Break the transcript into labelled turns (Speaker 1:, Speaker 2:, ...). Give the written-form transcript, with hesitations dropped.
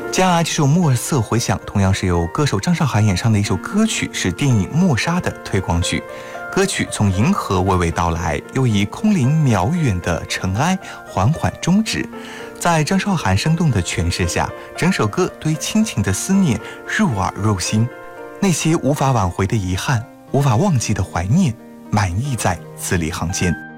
Speaker 1: 接下来这首《暮色回响》同样是由歌手张韶涵演唱的一首歌曲，是电影《默杀》的推广曲。歌曲从银河娓娓道来，又以空灵渺远的尘埃缓缓终止。在张韶涵生动的诠释下，整首歌对亲情的思念入耳入心，那些无法挽回的遗憾，无法忘记的怀念，满溢在字里行间。